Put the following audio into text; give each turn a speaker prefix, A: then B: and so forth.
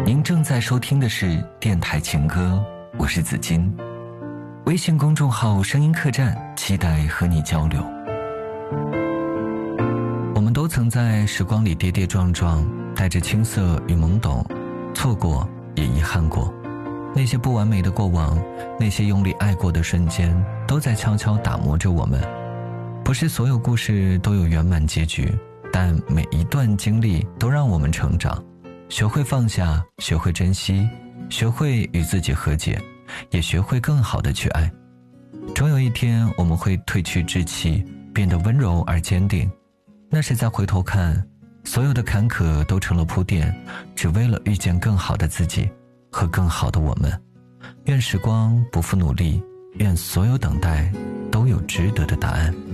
A: 您正在收听的是电台情歌，我是子金。微信公众号声音客栈，期待和你交流。我们都曾在时光里跌跌撞撞，带着青涩与懵懂，错过也遗憾过。那些不完美的过往，那些用力爱过的瞬间，都在悄悄打磨着我们。不是所有故事都有圆满结局，但每一段经历都让我们成长，学会放下，学会珍惜，学会与自己和解，也学会更好的去爱。终有一天，我们会褪去稚气，变得温柔而坚定。那时再回头看，所有的坎坷都成了铺垫，只为了遇见更好的自己和更好的我们。愿时光不负努力，愿所有等待都有值得的答案。